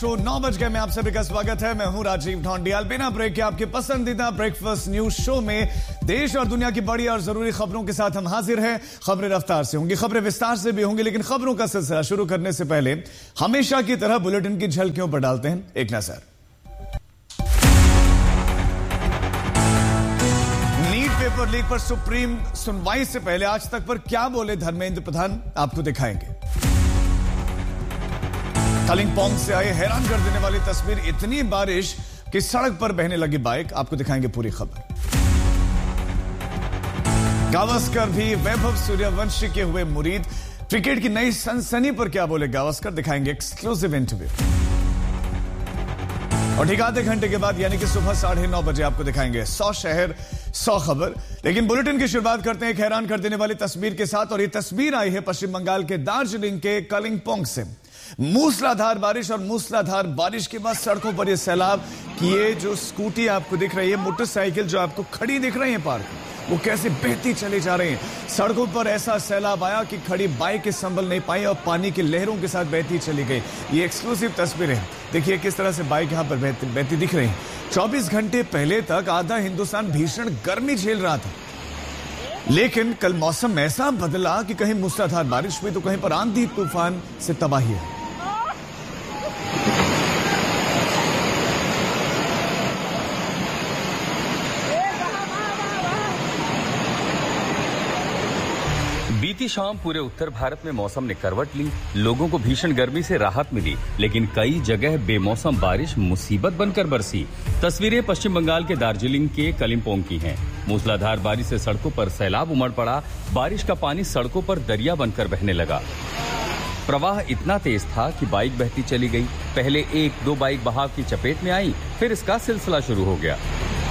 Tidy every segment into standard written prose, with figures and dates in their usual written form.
Show 9 बज गए में आप सभी का स्वागत है। मैं हूं राजीव ढोंडियाल। बिना ब्रेक के आपके पसंदीदा ब्रेकफास्ट न्यूज शो में देश और दुनिया की बड़ी और जरूरी खबरों के साथ हम हाजिर हैं। खबरें रफ्तार से होंगी, खबरें विस्तार से भी होंगी, लेकिन खबरों का सिलसिला शुरू करने से पहले हमेशा की तरह बुलेटिन की झलकियों पर डालते हैं एक नजर। नीट पेपर लीक पर सुप्रीम सुनवाई से पहले आज तक पर क्या बोले धर्मेंद्र प्रधान, आपको दिखाएंगे। कलिंपोंग से आए हैरान कर देने वाली तस्वीर, इतनी बारिश कि सड़क पर बहने लगी बाइक, आपको दिखाएंगे पूरी खबर। गावस्कर भी वैभव सूर्यवंशी के हुए मुरीद, क्रिकेट की नई सनसनी पर क्या बोले गावस्कर, दिखाएंगे एक्सक्लूसिव इंटरव्यू। और ठीक आधे घंटे के बाद यानी कि सुबह 9:30 बजे आपको दिखाएंगे 100 शहर 100 खबर। लेकिन बुलेटिन की शुरुआत करते हैं एक हैरान कर देने वाली तस्वीर के साथ। और ये तस्वीर आई है पश्चिम बंगाल के दार्जिलिंग के कलिंपोंग से। मूसलाधार बारिश और मूसलाधार बारिश के बाद सड़कों पर यह सैलाब कि ये जो स्कूटी आपको दिख रही है, मोटरसाइकिल जो आपको खड़ी दिख रही है पार्क, वो कैसे बहती चली जा रही है। सड़कों पर ऐसा सैलाब आया कि खड़ी बाइक संभल नहीं पाई और पानी की लहरों के साथ बहती चली गई। ये एक्सक्लूसिव तस्वीर है, देखिए किस तरह से बाइक यहां पर बहती दिख रही है। 24 घंटे पहले तक आधा हिंदुस्तान भीषण गर्मी झेल रहा था, लेकिन कल मौसम ऐसा बदला कि कहीं मूसलाधार बारिश हुई तो कहीं पर आंधी तूफान से तबाही है। बीती शाम पूरे उत्तर भारत में मौसम ने करवट ली। लोगों को भीषण गर्मी से राहत मिली, लेकिन कई जगह बेमौसम बारिश मुसीबत बनकर बरसी। तस्वीरें पश्चिम बंगाल के दार्जिलिंग के कलिंपोंग की हैं। मूसलाधार बारिश से सड़कों पर सैलाब उमड़ पड़ा। बारिश का पानी सड़कों पर दरिया बनकर बहने लगा। प्रवाह इतना तेज था कि बाइक बहती चली गई। पहले 1-2 बाइक बहाव की चपेट में आई, फिर इसका सिलसिला शुरू हो गया।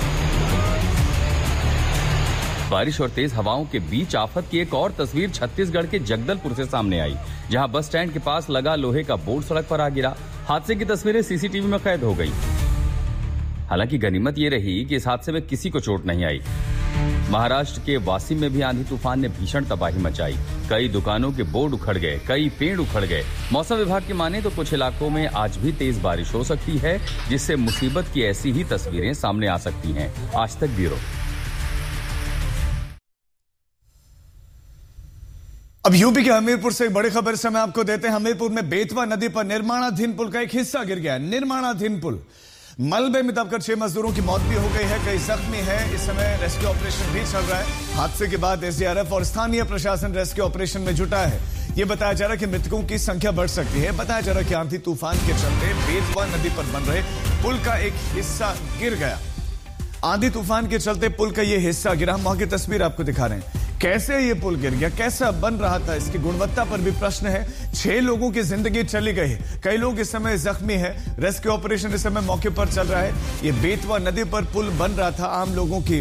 बारिश और तेज हवाओं के बीच आफत की एक और तस्वीर छत्तीसगढ़ के जगदलपुर से सामने आई, जहां बस स्टैंड के पास लगा लोहे का बोर्ड सड़क पर आ गिरा। हादसे की तस्वीरें सीसीटीवी में कैद हो गई। हालांकि गनीमत ये रही कि इस हादसे में किसी को चोट नहीं आई। महाराष्ट्र के वासी में भी आंधी तूफान ने भीषण तबाही मचाई। कई दुकानों के बोर्ड उखड़ गए, कई पेड़ उखड़ गए। मौसम विभाग की माने तो कुछ इलाकों में आज भी तेज बारिश हो सकती है, जिससे मुसीबत की ऐसी ही तस्वीरें सामने आ सकती हैं। आज तक ब्यूरो। अब यूपी के हमीरपुर से एक बड़ी खबर से हम आपको देते हैं। हमीरपुर में बेतवा नदी पर निर्माणाधीन पुल का एक हिस्सा गिर गया है। निर्माणाधीन पुल मलबे में दबकर 6 मजदूरों की मौत भी हो गई है, कई जख्मी है। इस समय रेस्क्यू ऑपरेशन भी चल रहा है। हादसे के बाद एसडीआरएफ और स्थानीय प्रशासन रेस्क्यू ऑपरेशन में जुटा है। यह बताया जा रहा है कि मृतकों की संख्या बढ़ सकती है। बताया जा रहा है कि आंधी तूफान के चलते बेतवा नदी पर बन रहे पुल का एक हिस्सा गिर गया। आंधी तूफान के चलते पुल का यह हिस्सा गिरा। हम वहां की तस्वीर आपको दिखा रहे हैं, कैसे ये पुल गिर गया, कैसा बन रहा था, इसकी गुणवत्ता पर भी प्रश्न है। 6 लोगों की जिंदगी चली गई, कई लोग इस समय जख्मी है। रेस्क्यू ऑपरेशन इस समय मौके पर चल रहा है। ये बेतवा नदी पर पुल बन रहा था आम लोगों की,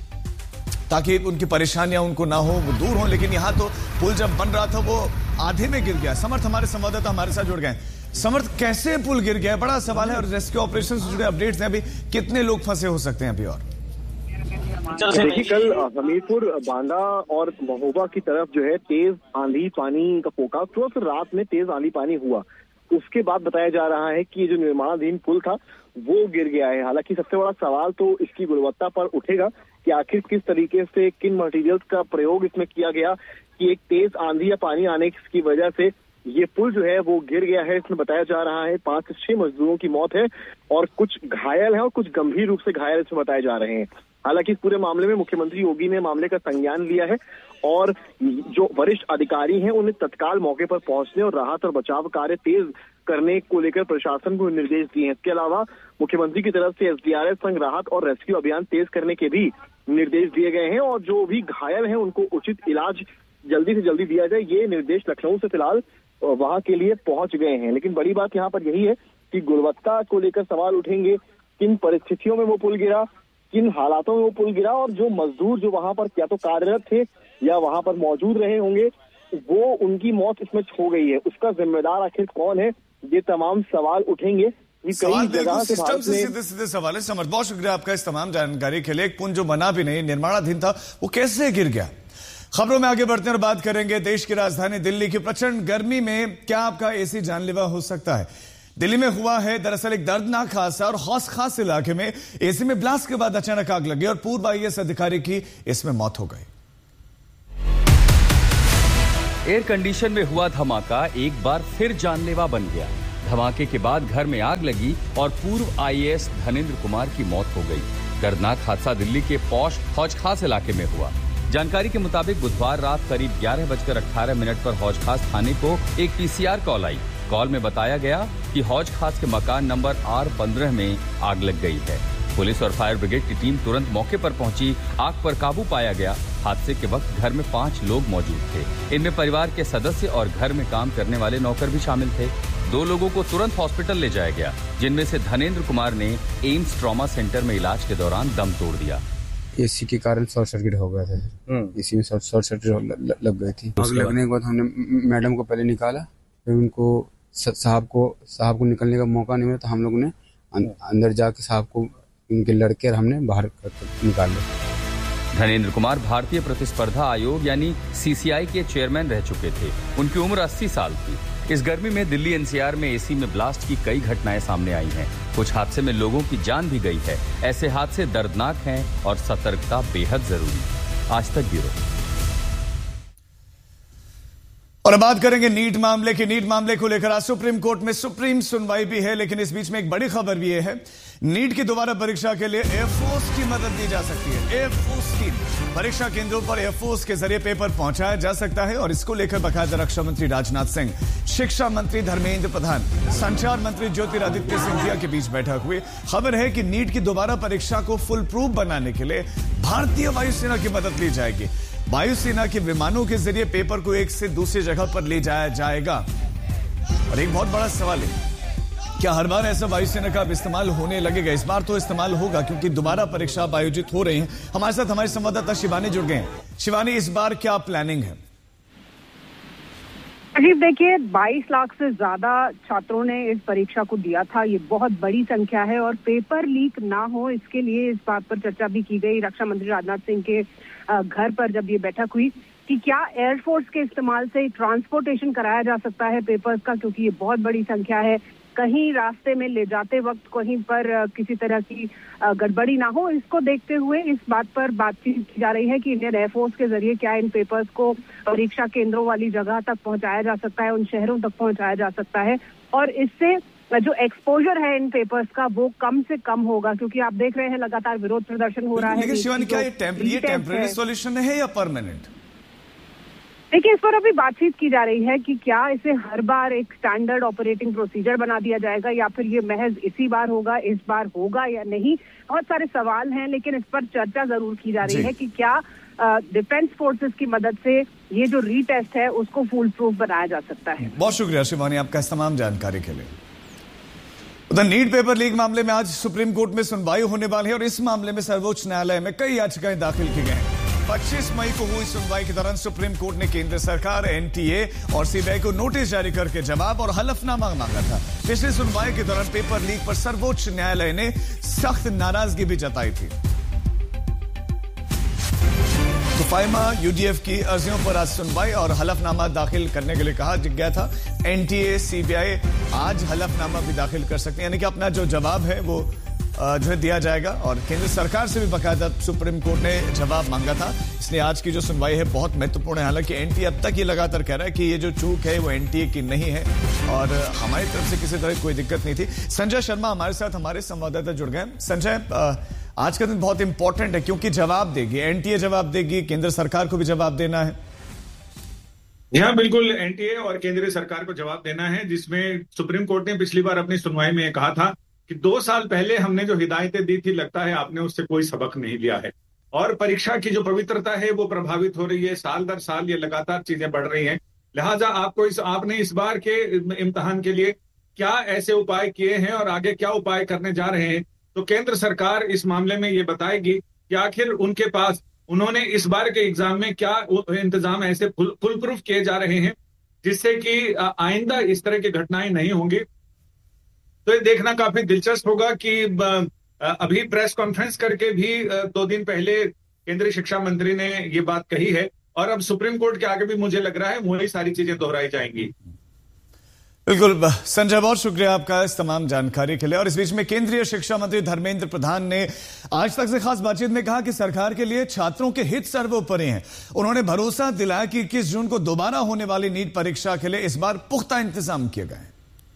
ताकि उनकी परेशानियां उनको ना हो, वो दूर हो। लेकिन यहां तो पुल जब बन रहा था वो आधे में गिर गया। समर्थ हमारे संवाददाता हमारे साथ जुड़ गए। समर्थ, कैसे पुल गिर गया, बड़ा सवाल है। और रेस्क्यू ऑपरेशन से जुड़े अपडेट्स हैं, अभी कितने लोग फंसे हो सकते हैं अभी? और देखिए, कल हमीरपुर, बांदा और महोबा की तरफ जो है तेज आंधी पानी का फोरकास्ट हुआ, फिर रात में तेज आंधी पानी हुआ। उसके बाद बताया जा रहा है कि जो निर्माणाधीन पुल था वो गिर गया है। हालांकि सबसे बड़ा सवाल तो इसकी गुणवत्ता पर उठेगा कि आखिर किस तरीके से, किन मटेरियल्स का प्रयोग इसमें किया गया कि एक तेज आंधी या पानी आने की वजह से ये पुल जो है वो गिर गया है। इसमें बताया जा रहा है 5 से 6 मजदूरों की मौत है और कुछ घायल है और कुछ गंभीर रूप से घायल इसमें बताए जा रहे हैं। हालांकि इस पूरे मामले में मुख्यमंत्री योगी ने मामले का संज्ञान लिया है और जो वरिष्ठ अधिकारी हैं उन्हें तत्काल मौके पर पहुंचने और राहत और बचाव कार्य तेज करने को लेकर प्रशासन को निर्देश दिए हैं। इसके अलावा मुख्यमंत्री की तरफ से एसडीआरएफ संग राहत और रेस्क्यू अभियान तेज करने के भी निर्देश दिए गए हैं और जो भी घायल हैं उनको उचित इलाज जल्दी से जल्दी दिया जाए, ये निर्देश लखनऊ से फिलहाल वहां के लिए पहुंच गए हैं। लेकिन बड़ी बात यहाँ पर यही है कि गुणवत्ता को लेकर सवाल उठेंगे, किन परिस्थितियों में वो पुल गिरा, किन हालातों में वो पुल गिरा, और जो मजदूर जो वहां पर या तो कार्यरत थे या वहां पर मौजूद रहे होंगे, वो उनकी मौत इसमें हो गई है, उसका जिम्मेदार आखिर कौन है, ये तमाम सवाल उठेंगे। कई जगह से सिस्टम से सीधे सवाल है। समर्थ, बहुत शुक्रिया आपका इस तमाम जानकारी के लिए। एक पुल जो बना भी नहीं, निर्माणाधीन था, वो कैसे गिर गया? खबरों में आगे बढ़ते हैं और बात करेंगे देश की राजधानी दिल्ली की प्रचंड गर्मी में क्या आपका एसी जानलेवा हो सकता है। दिल्ली में हुआ है दरअसल एक दर्दनाक हादसा और हौस खास इलाके में एसी में ब्लास्ट के बाद अचानक आग लगी और पूर्व आईएएस अधिकारी की इसमें मौत हो गई। एयर कंडीशन में हुआ धमाका एक बार फिर जानलेवा बन गया। धमाके के बाद घर में आग लगी और पूर्व आईएएस धनेंद्र कुमार की मौत हो गई। दर्दनाक हादसा दिल्ली के पौष हौज खास इलाके में हुआ। जानकारी के मुताबिक बुधवार रात करीब 11:18 पर हौज खास थाने को एक पीसीआर कॉल आई। कॉल में बताया गया कि हौज खास के मकान नंबर R15 में आग लग गई है। पुलिस और फायर ब्रिगेड की टीम तुरंत मौके पर पहुंची। आग पर काबू पाया गया। हादसे के वक्त घर में 5 लोग मौजूद थे। इनमें परिवार के सदस्य और घर में काम करने वाले नौकर भी शामिल थे। 2 लोगों को तुरंत हॉस्पिटल ले जाया गया, जिनमें से धनेंद्र कुमार ने एम्स ट्रॉमा सेंटर में इलाज के दौरान दम तोड़ दिया। एसी के कारण शॉर्ट सर्किट हो गया था। एसी में शॉर्ट सर्किट लग गई थी। आग लगने के बाद हमने मैडम को पहले निकाला, फिर उनको साहब को निकलने का मौका नहीं मिला तो हम लोगों ने अंदर जाके साहब को इनके लड़के और हमने बाहर निकाल लिया। धनेंद्र कुमार भारतीय प्रतिस्पर्धा आयोग यानी सीसीआई के चेयरमैन रह चुके थे। उनकी उम्र 80 साल थी। इस गर्मी में दिल्ली एनसीआर में एसी में ब्लास्ट की कई घटनाएं सामने आई हैं। कुछ हादसे में लोगों की जान भी गई है। ऐसे हादसे दर्दनाक हैं और सतर्कता बेहद जरूरी। आज तक ब्यूरो। और अब बात करेंगे नीट मामले की। नीट मामले को लेकर आज सुप्रीम कोर्ट में सुप्रीम सुनवाई भी है, लेकिन इस बीच में एक बड़ी खबर भी है। नीट की दोबारा परीक्षा के लिए एयरफोर्स की मदद दी जा सकती है। एयरफोर्स की परीक्षा केंद्रों पर एयरफोर्स के जरिए पेपर पहुंचाया जा सकता है और इसको लेकर बाकायदा रक्षा मंत्री राजनाथ सिंह, शिक्षा मंत्री धर्मेंद्र प्रधान, संचार मंत्री ज्योतिरादित्य सिंधिया के बीच बैठक हुई। खबर है कि नीट की दोबारा परीक्षा को फुल प्रूफ बनाने के लिए भारतीय वायुसेना की मदद ली जाएगी। वायुसेना के विमानों के जरिए पेपर को एक से दूसरी जगह पर ले जाया जाएगा। और एक बहुत बड़ा सवाल है, क्या हर बार ऐसा वायुसेना का इस्तेमाल होने लगेगा? इस बार तो इस्तेमाल होगा क्योंकि दोबारा परीक्षा आयोजित हो रही है। हमारे साथ हमारे संवाददाता शिवानी जुड़ गए हैं। शिवानी, इस बार क्या प्लानिंग है? अजीब, देखिए 22 लाख से ज्यादा छात्रों ने इस परीक्षा को दिया था। ये बहुत बड़ी संख्या है और पेपर लीक ना हो इसके लिए इस बात पर चर्चा भी की गई रक्षा मंत्री राजनाथ सिंह के घर पर जब ये बैठक हुई कि क्या एयरफोर्स के इस्तेमाल से ट्रांसपोर्टेशन कराया जा सकता है पेपर्स का, क्योंकि ये बहुत बड़ी संख्या है। कहीं रास्ते में ले जाते वक्त कहीं पर किसी तरह की गड़बड़ी ना हो, इसको देखते हुए इस बात पर बातचीत की जा रही है कि इंडियन एयरफोर्स के जरिए क्या इन पेपर्स को परीक्षा केंद्रों वाली जगह तक पहुंचाया जा सकता है, उन शहरों तक पहुंचाया जा सकता है और इससे जो एक्सपोजर है इन पेपर्स का वो कम से कम होगा, क्योंकि आप देख रहे हैं लगातार विरोध प्रदर्शन हो रहा है। लेकिन शिवानी, क्या ये टेम्परेरी सॉल्यूशन है या परमानेंट? देखिए, इस पर अभी बातचीत की जा रही है कि क्या इसे हर बार एक स्टैंडर्ड ऑपरेटिंग प्रोसीजर बना दिया जाएगा या फिर ये महज इसी बार होगा, इस बार होगा या नहीं। बहुत सारे सवाल हैं, लेकिन इस पर चर्चा जरूर की जा रही है कि क्या डिफेंस फोर्सेस की मदद से ये जो रीटेस्ट है उसको फुल प्रूफ बनाया जा सकता है। बहुत शुक्रिया शिवानी आपका इस तमाम जानकारी के लिए। उधर नीट पेपर लीक मामले में आज सुप्रीम कोर्ट में सुनवाई होने वाली है और इस मामले में सर्वोच्च न्यायालय में कई याचिकाएं दाखिल की गई हैं। 25 मई को हुई सुनवाई के दौरान सुप्रीम कोर्ट ने केंद्र सरकार, एनटीए और सीबीआई को नोटिस जारी करके जवाब और हलफनामा मांगा था। पिछली सुनवाई के दौरान पेपर लीक पर सर्वोच्च न्यायालय ने सख्त नाराजगी भी जताई थी। तो फाइमा यूडीएफ की अर्जियों पर आज सुनवाई और हलफनामा दाखिल करने के लिए कहा गया था। एनटीए, सीबीआई आज हलफनामा भी दाखिल कर सकते हैं, यानी कि अपना जो जवाब है वो जो है दिया जाएगा। और केंद्र सरकार से भी बाकायदा सुप्रीम कोर्ट ने जवाब मांगा था, इसलिए आज की जो सुनवाई है बहुत महत्वपूर्ण है। हालांकि एनटीए अब तक ये लगातार कह रहा है कि ये जो चूक है वो एनटीए की नहीं है और हमारी तरफ से किसी तरह की कोई दिक्कत नहीं थी। संजय शर्मा हमारे साथ, हमारे संवाददाता जुड़ गए। संजय, आज का दिन बहुत इंपॉर्टेंट है क्योंकि जवाब देगी, एनटीए जवाब देगी, केंद्र सरकार को भी जवाब देना है। यहाँ बिल्कुल एनटीए और केंद्रीय सरकार को जवाब देना है, जिसमें सुप्रीम कोर्ट ने पिछली बार अपनी सुनवाई में कहा था कि 2 साल पहले हमने जो हिदायतें दी थी, लगता है आपने उससे कोई सबक नहीं लिया है और परीक्षा की जो पवित्रता है वो प्रभावित हो रही है। साल दर साल ये लगातार चीजें बढ़ रही हैं। लिहाजा आपने इस बार के इम्तिहान के लिए क्या ऐसे उपाय किए हैं और आगे क्या उपाय करने जा रहे हैं, तो केंद्र सरकार इस मामले में ये बताएगी कि आखिर उनके पास उन्होंने इस बार के एग्जाम में क्या इंतजाम ऐसे फुल प्रूफ किए जा रहे हैं जिससे कि आइंदा इस तरह की घटनाएं नहीं होंगी। तो ये देखना काफी दिलचस्प होगा कि अभी प्रेस कॉन्फ्रेंस करके भी 2 दिन पहले केंद्रीय शिक्षा मंत्री ने ये बात कही है और अब सुप्रीम कोर्ट के आगे भी मुझे लग रहा है वही सारी चीजें दोहराई जाएंगी। बिल्कुल संजय, बहुत शुक्रिया आपका इस तमाम जानकारी के लिए। और इस बीच में केंद्रीय शिक्षा मंत्री धर्मेंद्र प्रधान ने आज तक से खास बातचीत में कहा कि सरकार के लिए छात्रों के हित सर्वोपरि हैं। उन्होंने भरोसा दिलाया कि 21 जून को दोबारा होने वाली नीट परीक्षा के लिए इस बार पुख्ता इंतजाम किए गए।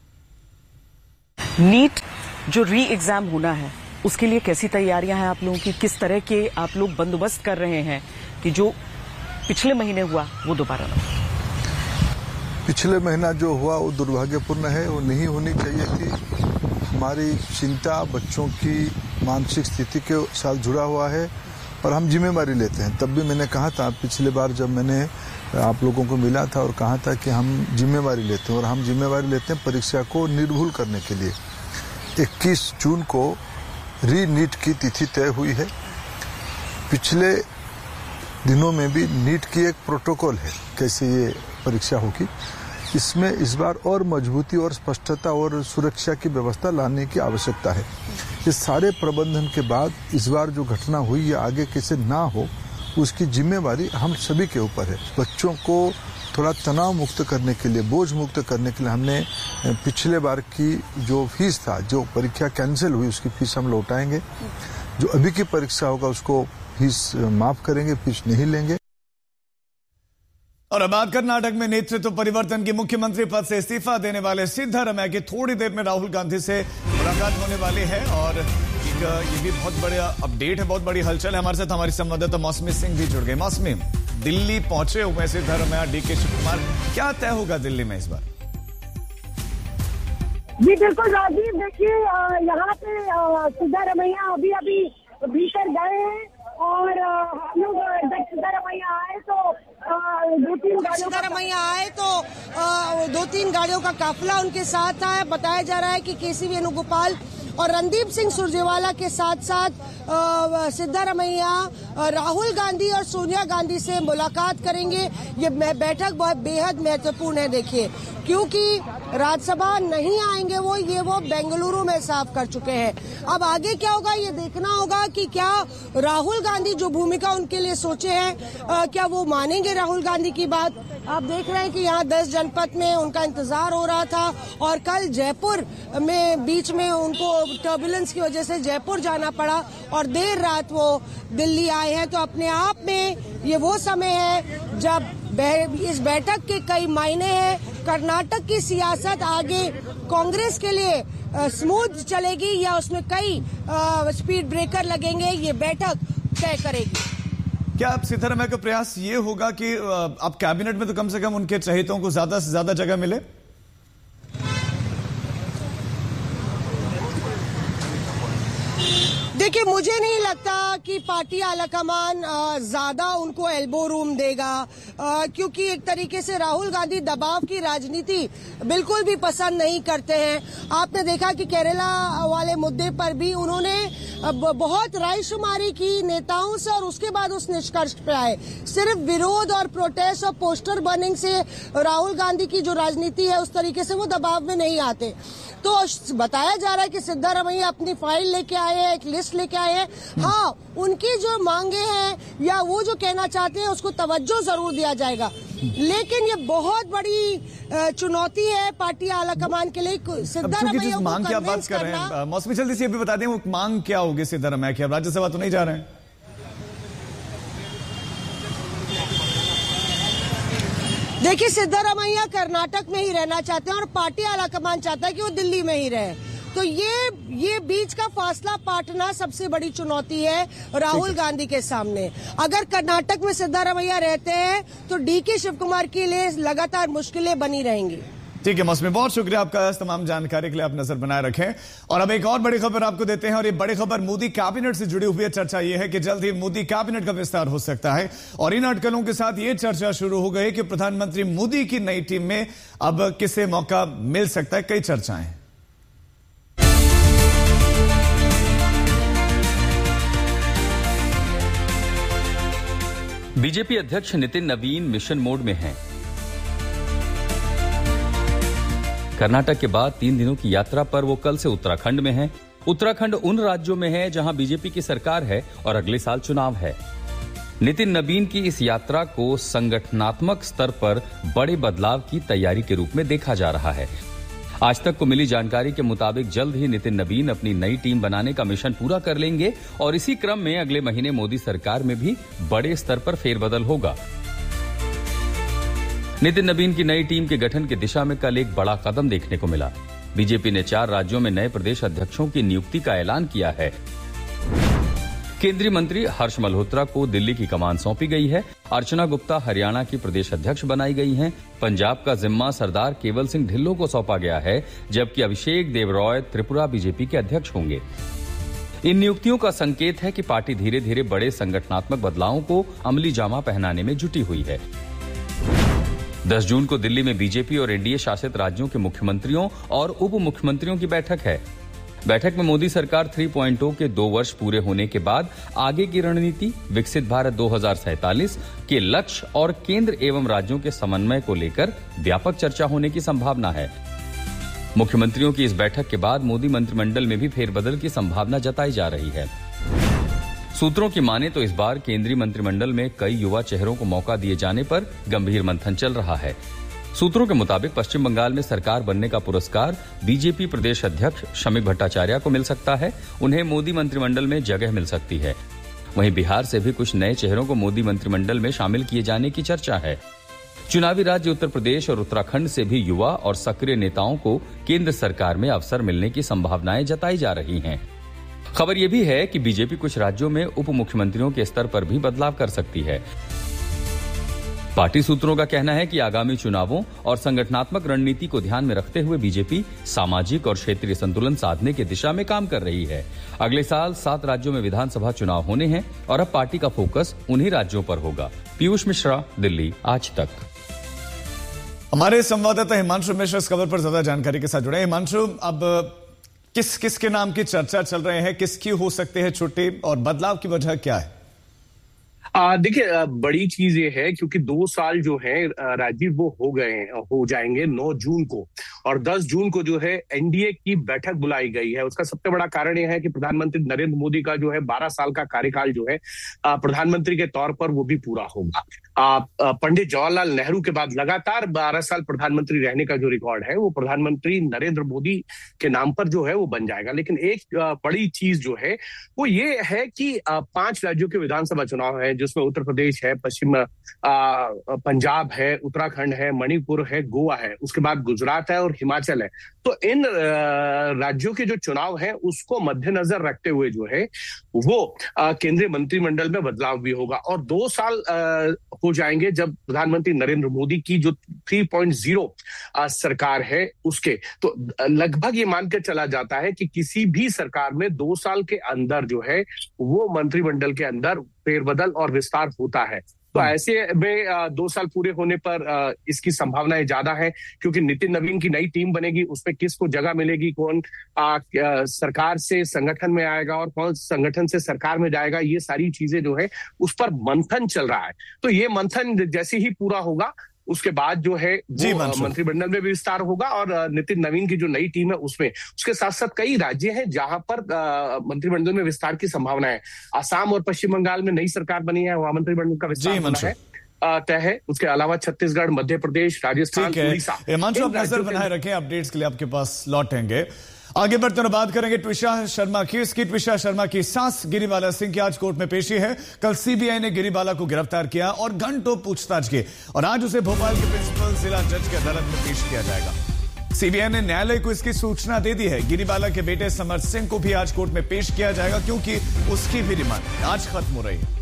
नीट जो री एग्जाम होना है उसके लिए कैसी तैयारियां हैं आप लोगों की? किस तरह के आप लोग बंदोबस्त कर रहे हैं कि जो पिछले महीने हुआ वो दोबारा ना हो? पिछले महीना जो हुआ वो दुर्भाग्यपूर्ण है, वो नहीं होनी चाहिए थी। हमारी चिंता बच्चों की मानसिक स्थिति के साथ जुड़ा हुआ है और हम जिम्मेवारी लेते हैं। तब भी मैंने कहा था, पिछले बार जब मैंने आप लोगों को मिला था और कहा था कि हम जिम्मेवारी लेते हैं, और हम जिम्मेवारी लेते हैं परीक्षा को निर्भुल करने के लिए। 21 जून को री नीट की तिथि तय हुई है। पिछले दिनों में भी नीट की एक प्रोटोकॉल है कैसे ये परीक्षा होगी। इसमें इस बार और मजबूती और स्पष्टता और सुरक्षा की व्यवस्था लाने की आवश्यकता है। ये सारे प्रबंधन के बाद इस बार जो घटना हुई ये आगे कैसे ना हो उसकी जिम्मेवारी हम सभी के ऊपर है। बच्चों को थोड़ा तनाव मुक्त करने के लिए, बोझ मुक्त करने के लिए हमने पिछले बार की जो फीस था, जो परीक्षा कैंसिल हुई उसकी फीस हम लौटाएंगे। जो अभी की परीक्षा होगा उसको फीस माफ करेंगे, फीस नहीं लेंगे। और अब बात कर्नाटक में नेतृत्व परिवर्तन की मुख्यमंत्री पद से इस्तीफा देने वाले सिद्धारमैया की थोड़ी देर में राहुल गांधी से मुलाकात होने वाली है। और ये भी बहुत बड़ा अपडेट है, बहुत बड़ी हलचल है। हमारे साथ हमारी संवाददाता मौसमी सिंह भी जुड़ गए। मौसमी, दिल्ली पहुंचे हुए सिद्धारमैया, डीके शिवकुमार, क्या तय होगा दिल्ली में इस बार? जी बिल्कुल राजीव, देखिए यहाँ पे सिद्धारमैया अभी भीतर गए हैं और हम लोग जब सिद्धारमैया आए तो दो तीन गाड़ियों का काफिला उनके साथ था। बताया जा रहा है कि केसी वेणुगोपाल और रणदीप सिंह सुरजेवाला के साथ साथ सिद्धारमैया राहुल गांधी और सोनिया गांधी से मुलाकात करेंगे। ये बैठक बहुत बेहद महत्वपूर्ण है। देखिए, क्योंकि राज्यसभा नहीं आएंगे वो बेंगलुरु में साफ कर चुके हैं। अब आगे क्या होगा ये देखना होगा कि क्या राहुल गांधी जो भूमिका उनके लिए सोचे हैं क्या वो मानेंगे राहुल गांधी की बात। आप देख रहे हैं कि यहाँ 10 जनपद में उनका इंतजार हो रहा था और कल जयपुर में बीच में उनको टर्बुलेंस की वजह से जयपुर जाना पड़ा और देर रात वो दिल्ली आए हैं। तो अपने आप में ये वो समय है जब इस बैठक के कई मायने हैं। कर्नाटक की सियासत आगे कांग्रेस के लिए स्मूथ चलेगी या उसमें कई स्पीड ब्रेकर लगेंगे, ये बैठक तय करेगी। क्या अब सिद्धारमैया का प्रयास ये होगा कि अब कैबिनेट में तो कम से कम उनके चहेतों को ज्यादा से ज्यादा जगह मिले? देखिए, मुझे नहीं लगता कि पार्टी आलाकमान ज्यादा उनको एल्बो रूम देगा, क्योंकि एक तरीके से राहुल गांधी दबाव की राजनीति बिल्कुल भी पसंद नहीं करते हैं। आपने देखा कि केरला वाले मुद्दे पर भी उन्होंने बहुत रायशुमारी की नेताओं से और उसके बाद उस निष्कर्ष पे आए। सिर्फ विरोध और प्रोटेस्ट और पोस्टर बर्निंग से राहुल गांधी की जो राजनीति है उस तरीके से वो दबाव में नहीं आते। तो बताया जा रहा है कि सिद्धारमैया अपनी फाइल लेके आए हैं, एक लिस्ट लेके आए हैं। हाँ, उनकी जो मांगे हैं या वो जो कहना चाहते हैं उसको तवज्जो जरूर दिया जाएगा, लेकिन ये बहुत बड़ी चुनौती है पार्टी आलाकमान के लिए। सिद्धारमैया को मांग की आप बात कर रहे हैं, मौसमी जल्दी से ये भी बता दें वो मांग क्या होगी सिद्धारमैया की? अब राज्यसभा तो नहीं जा रहे हैं। देखिए, सिद्धारमैया कर्नाटक में ही रहना चाहते हैं और पार्टी आलाकमान चाहता है कि वो दिल्ली में ही रहे। तो ये बीच का फासला पाटना सबसे बड़ी चुनौती है राहुल गांधी के सामने। अगर कर्नाटक में सिद्धारमैया रहते हैं तो डीके शिवकुमार के लिए लगातार मुश्किलें बनी रहेंगी। ठीक है मौसमी, बहुत शुक्रिया आपका इस तमाम जानकारी के लिए। आप नजर बनाए रखें। और अब एक और बड़ी खबर आपको देते हैं, और ये बड़ी खबर मोदी कैबिनेट से जुड़ी हुई है। चर्चा ये है कि जल्द ही मोदी कैबिनेट का विस्तार हो सकता है, और इन अटकलों के साथ ये चर्चा शुरू हो गई कि प्रधानमंत्री मोदी की नई टीम में अब किसे मौका मिल सकता है। कई चर्चाएं हैं। बीजेपी अध्यक्ष नितिन नवीन मिशन मोड में हैं। कर्नाटक के बाद 3 दिनों की यात्रा पर वो कल से उत्तराखंड में हैं। उत्तराखंड उन राज्यों में है जहां बीजेपी की सरकार है और अगले साल चुनाव है। नितिन नवीन की इस यात्रा को संगठनात्मक स्तर पर बड़े बदलाव की तैयारी के रूप में देखा जा रहा है। आज तक को मिली जानकारी के मुताबिक जल्द ही नितिन नवीन अपनी नई टीम बनाने का मिशन पूरा कर लेंगे और इसी क्रम में अगले महीने मोदी सरकार में भी बड़े स्तर पर फेरबदल होगा। नितिन नवीन की नई टीम के गठन की दिशा में कल एक बड़ा कदम देखने को मिला। बीजेपी ने 4 राज्यों में नए प्रदेश अध्यक्षों की नियुक्ति का ऐलान किया है। केंद्रीय मंत्री हर्ष मल्होत्रा को दिल्ली की कमान सौंपी गई है। अर्चना गुप्ता हरियाणा की प्रदेश अध्यक्ष बनाई गई हैं। पंजाब का जिम्मा सरदार केवल सिंह ढिल्लों को सौंपा गया है, जबकि अभिषेक देव रॉय त्रिपुरा बीजेपी के अध्यक्ष होंगे। इन नियुक्तियों का संकेत है कि पार्टी धीरे धीरे बड़े संगठनात्मक बदलावों को अमली जामा पहनाने में जुटी हुई है। 10 जून को दिल्ली में बीजेपी और एनडीए शासित राज्यों के मुख्यमंत्रियों और उप मुख्यमंत्रियों की बैठक है। बैठक में मोदी सरकार 3.0 के 2 वर्ष पूरे होने के बाद आगे की रणनीति, विकसित भारत 2047 के लक्ष्य और केंद्र एवं राज्यों के समन्वय को लेकर व्यापक चर्चा होने की संभावना है। मुख्यमंत्रियों की इस बैठक के बाद मोदी मंत्रिमंडल में भी फेरबदल की संभावना जताई जा रही है। सूत्रों की माने तो इस बार केंद्रीय मंत्रिमंडल में कई युवा चेहरों को मौका दिए जाने पर गंभीर मंथन चल रहा है। सूत्रों के मुताबिक पश्चिम बंगाल में सरकार बनने का पुरस्कार बीजेपी प्रदेश अध्यक्ष शमीक भट्टाचार्य को मिल सकता है। उन्हें मोदी मंत्रिमंडल में जगह मिल सकती है। वहीं बिहार से भी कुछ नए चेहरों को मोदी मंत्रिमंडल में शामिल किए जाने की चर्चा है। चुनावी राज्य उत्तर प्रदेश और उत्तराखंड से भी युवा और सक्रिय नेताओं को केंद्र सरकार में अवसर मिलने की संभावनाएं जताई जा रही हैं। खबर यह भी है कि बीजेपी कुछ राज्यों में उप मुख्यमंत्रियों के स्तर पर भी बदलाव कर सकती है। पार्टी सूत्रों का कहना है कि आगामी चुनावों और संगठनात्मक रणनीति को ध्यान में रखते हुए बीजेपी सामाजिक और क्षेत्रीय संतुलन साधने की दिशा में काम कर रही है। अगले साल 7 राज्यों में विधानसभा चुनाव होने हैं और अब पार्टी का फोकस उन्हीं राज्यों पर होगा। पीयूष मिश्रा, दिल्ली, आज तक। हमारे संवाददाता हिमांशु मिश्रा इस खबर पर ज्यादा जानकारी के साथ जुड़े। हिमांशु, अब किस के नाम की चर्चा चल रहे हैं, किसकी हो सकते हैं छुट्टी और बदलाव की वजह क्या है? देखिए, बड़ी चीज ये है क्योंकि 2 साल जो है राजीव वो हो जाएंगे 9 जून को, और 10 जून को जो है एनडीए की बैठक बुलाई गई है। उसका सबसे बड़ा कारण यह है कि प्रधानमंत्री नरेंद्र मोदी का जो है 12 साल का कार्यकाल जो है प्रधानमंत्री के तौर पर वो भी पूरा होगा। पंडित जवाहरलाल नेहरू के बाद लगातार 12 साल प्रधानमंत्री रहने का जो रिकॉर्ड है वो प्रधानमंत्री नरेंद्र मोदी के नाम पर जो है वो बन जाएगा। लेकिन एक बड़ी चीज जो है वो ये है कि 5 राज्यों के विधानसभा चुनाव है, जिसमें उत्तर प्रदेश है, पश्चिम पंजाब है, उत्तराखंड है, मणिपुर है, गोवा है, उसके बाद गुजरात है और हिमाचल है। तो इन राज्यों के जो चुनाव है उसको मद्देनजर रखते हुए जो है वो केंद्रीय मंत्रिमंडल में बदलाव भी होगा। और 2 साल हो जाएंगे जब प्रधानमंत्री नरेंद्र मोदी की जो 3.0 सरकार है उसके, तो लगभग ये मान के चला जाता है कि किसी भी सरकार में 2 साल के अंदर जो है वो मंत्रिमंडल के अंदर फेरबदल और विस्तार होता है। तो ऐसे में 2 साल पूरे होने पर इसकी संभावनाएं ज्यादा है, क्योंकि नितिन नवीन की नई टीम बनेगी, उसमें किसको जगह मिलेगी, कौन सरकार से संगठन में आएगा और कौन संगठन से सरकार में जाएगा, ये सारी चीजें जो है उस पर मंथन चल रहा है। तो ये मंथन जैसे ही पूरा होगा उसके बाद जो है मंत्रिमंडल में भी विस्तार होगा और नितिन नवीन की जो नई टीम है उसमें, उसके साथ साथ कई राज्य हैं जहां पर मंत्रिमंडल में विस्तार की संभावना है। असम और पश्चिम बंगाल में नई सरकार बनी है, वहां मंत्रिमंडल का विस्तार होना है तय है। उसके अलावा छत्तीसगढ़, मध्य प्रदेश, राजस्थान, उड़ीसा। हिमांशु, आप नजर बनाए रखें, अपडेट्स के लिए आपके पास लौटेंगे। आगे बढ़ते हुए बात करेंगे ट्विशा शर्मा की। इसकी ट्विशा शर्मा की सास गिरिबाला सिंह की आज कोर्ट में पेशी है। कल सीबीआई ने गिरिबाला को गिरफ्तार किया और घंटों पूछताछ की और आज उसे भोपाल के प्रिंसिपल जिला जज की अदालत में पेश किया जाएगा। सीबीआई ने न्यायालय को इसकी सूचना दे दी है। गिरिबाला के बेटे समर सिंह को भी आज कोर्ट में पेश किया जाएगा क्योंकि उसकी भी रिमांड आज खत्म हो रही है।